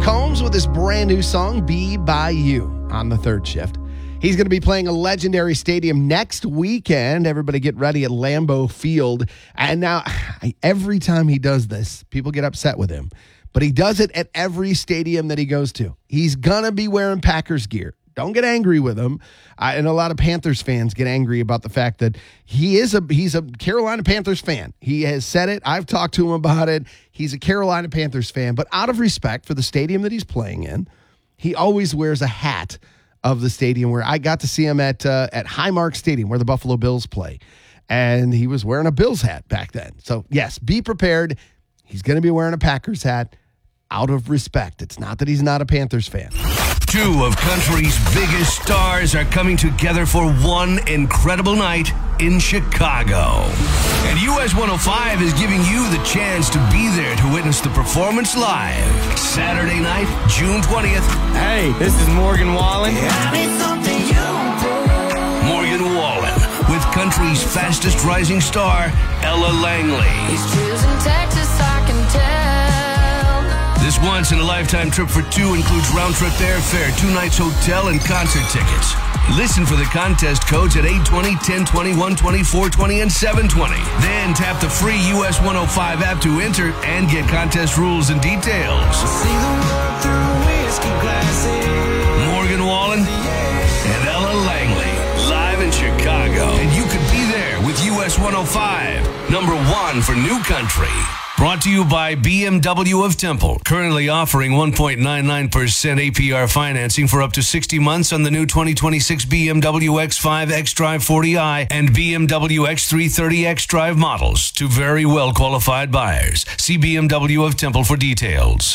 Combs with his brand new song, Be By You, on the third shift. He's going to be playing a legendary stadium next weekend. Everybody get ready at Lambeau Field. And now, every time he does this, people get upset with him. But he does it at every stadium that he goes to. He's going to be wearing Packers gear. Don't get angry with him. And a lot of Panthers fans get angry about the fact that he's a Carolina Panthers fan. He has said it. I've talked to him about it. He's a Carolina Panthers fan. But out of respect for the stadium that he's playing in, he always wears a hat of the stadium where I got to see him at Highmark Stadium where the Buffalo Bills play. And he was wearing a Bills hat back then. So, yes, be prepared. He's going to be wearing a Packers hat out of respect. It's not that he's not a Panthers fan. Two of country's biggest stars are coming together for one incredible night in Chicago. And US 105 is giving you the chance to be there to witness the performance live. Saturday night, June 20th. Hey, this is Morgan Wallen. Morgan Wallen with country's fastest rising star, Ella Langley. He's choosing Texas, I can tell. This once-in-a-lifetime trip for two includes round-trip airfare, 2 nights hotel, and concert tickets. Listen for the contest codes at 820, 1020, 120, 420, and 720. Then tap the free US 105 app to enter and get contest rules and details. See the world through whiskey glasses. Morgan Wallen and Ella Langley, live in Chicago. And you could be there with US 105, number one for new country. Brought to you by BMW of Temple, currently offering 1.99% APR financing for up to 60 months on the new 2026 BMW X5 xDrive 40i and BMW X330 xDrive models to very well qualified buyers. See BMW of Temple for details.